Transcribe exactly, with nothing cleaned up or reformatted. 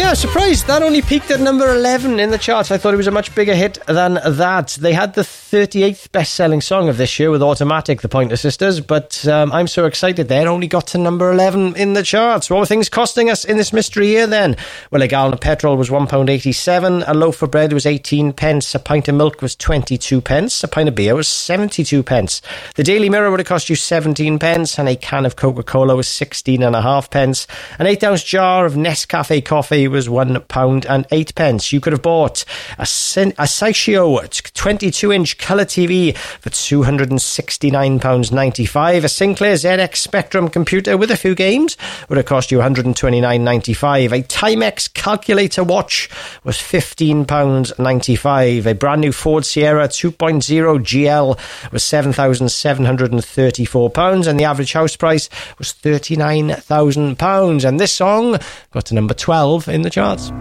Yeah, surprised. That only peaked at number eleven in the charts. I thought it was a much bigger hit than that. They had the thirty-eighth best-selling song of this year with Automatic, the Pointer Sisters, but um, I'm so excited they only got to number eleven in the charts. What were things costing us in this mystery year then? Well, a gallon of petrol was one pound eighty-seven, a loaf of bread was eighteen pence, a pint of milk was twenty-two pence, a pint of beer was seventy-two pence. The Daily Mirror would have cost you seventeen pence, and a can of Coca-Cola was sixteen and a half pence. An eight-ounce jar of Nescafe coffee was one pound and eight pence. You could have bought a, Sen- a Saishio twenty-two inch colour T V for two hundred sixty-nine pounds ninety-five. A Sinclair Z X Spectrum computer with a few games would have cost you one hundred twenty-nine pounds ninety-five. A Timex calculator watch was fifteen pounds ninety-five. A brand new Ford Sierra two point oh G L was seven thousand seven hundred thirty-four pounds, and the average house price was thirty-nine thousand pounds. And this song got to number twelve in the charts.